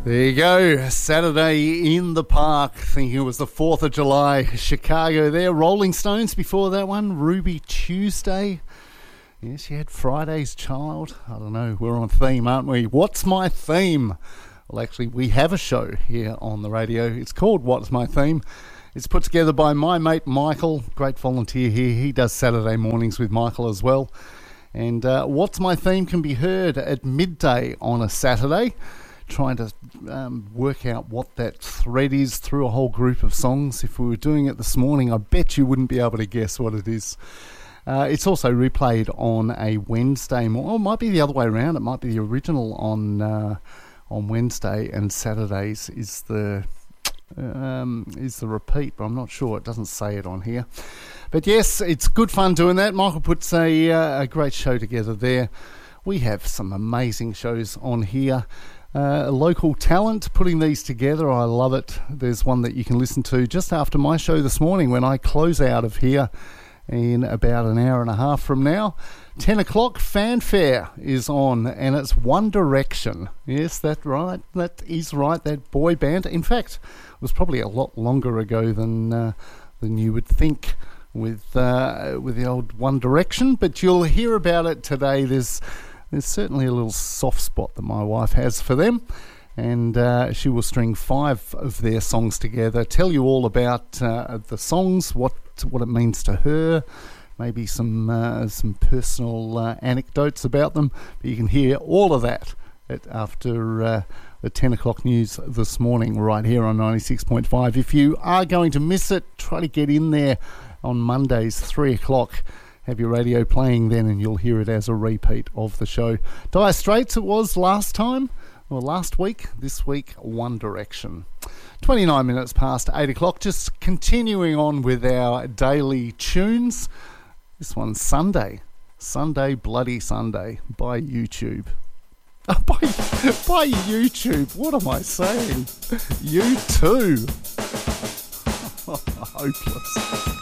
There you go, Saturday in the Park, thinking it was the 4th of July, Chicago there. Rolling Stones before that one, Ruby Tuesday. Yes, you had Friday's Child. I don't know, we're on theme, aren't we? What's My Theme? Well, actually, we have a show here on the radio. It's called What's My Theme? It's put together by my mate Michael, great volunteer here. He does Saturday mornings with Michael as well. And What's My Theme can be heard at midday on a Saturday. Trying to work out what that thread is through a whole group of songs. If we were doing it this morning, I bet you wouldn't be able to guess what it is. It's also replayed on a Wednesday, or it might be the other way around. It might be the original on Wednesday, and Saturdays is the repeat, but I'm not sure. It doesn't say it on here. But yes, it's good fun doing that. Michael puts a great show together there. We have some amazing shows on here. Local talent putting these together. I love it. There's one that you can listen to just after my show this morning when I close out of here in about an hour and a half from now. 10 o'clock, Fanfare is on, and it's One Direction. Yes, that's right. That is right, that boy band. In fact, it was probably a lot longer ago than you would think with the old One Direction, but you'll hear about it today. There's certainly a little soft spot that my wife has for them, and she will string 5 of their songs together, tell you all about the songs, what it means to her, maybe some personal anecdotes about them. But you can hear all of that after the 10 o'clock news this morning right here on 96.5. If you are going to miss it, try to get in there on Mondays, 3 o'clock. Have your radio playing then, and you'll hear it as a repeat of the show. Dire Straits it was last week. This week, One Direction. 29 minutes past 8 o'clock. Just continuing on with our daily tunes. This one's Sunday. Bloody Sunday by YouTube. By YouTube. What am I saying? You too. Hopeless.